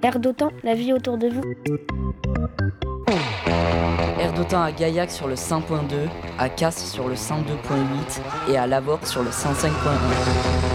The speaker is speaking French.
Air d'Otan, la vie autour de vous. Air d'Otan à Gaillac sur le 100.2, à Castres sur le 102.8 et à Lavorte sur le 105.1.